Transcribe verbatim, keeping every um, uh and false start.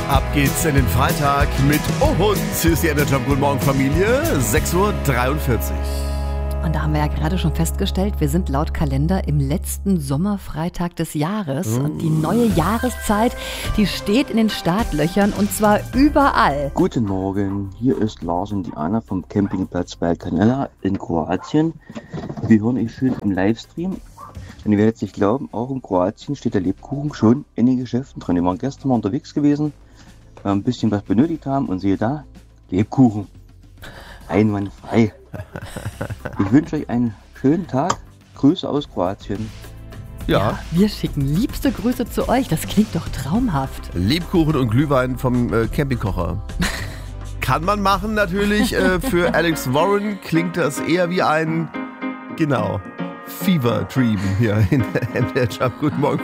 Ab geht's in den Freitag mit Oh Hund. Hier ist die Energy Guten Morgen Familie, sechs Uhr dreiundvierzig. Und da haben wir ja gerade schon festgestellt, wir sind laut Kalender im letzten Sommerfreitag des Jahres. Mm. Und die neue Jahreszeit, die steht in den Startlöchern und zwar überall. Guten Morgen, hier ist Lars und Diana vom Campingplatz Balkanella in Kroatien. Wir hören euch schön im Livestream. Und ihr werdet es nicht glauben, auch in Kroatien steht der Lebkuchen schon in den Geschäften drin. Wir waren gestern mal unterwegs gewesen, ein bisschen was benötigt haben und siehe da, Lebkuchen. Einwandfrei. Ich wünsche euch einen schönen Tag. Grüße aus Kroatien. Ja. ja. Wir schicken liebste Grüße zu euch. Das klingt doch traumhaft. Lebkuchen und Glühwein vom äh, Campingkocher. Kann man machen natürlich. Äh, für Alex Warren klingt das eher wie ein, genau, Fever Dream hier in M D R Jump. Guten Morgen.